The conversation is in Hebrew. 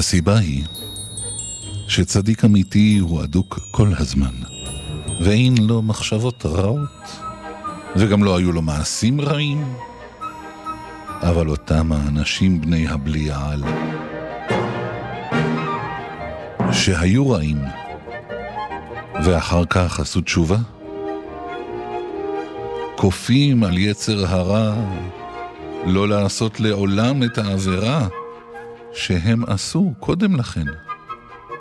הסיבה היא שצדיק אמיתי הוא אדוק כל הזמן, ואין לו מחשבות רעות, וגם לא היו לו מעשים רעים, אבל אותם האנשים בני הבליעל שהיו רעים ואחר כך עשו תשובה, כופים על יצר הרע לא לעשות לעולם את העבירה שהם עשו קודם לכן.